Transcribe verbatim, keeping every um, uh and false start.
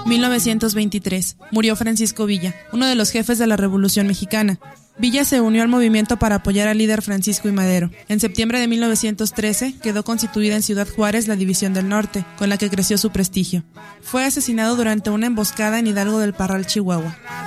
mil novecientos veintitrés. Murió Francisco Villa, uno de los jefes de la Revolución Mexicana. Villa se unió al movimiento para apoyar al líder Francisco I. Madero. En septiembre de mil novecientos trece quedó constituida en Ciudad Juárez la División del Norte, con la que creció su prestigio. Fue asesinado durante una emboscada en Hidalgo del Parral, Chihuahua.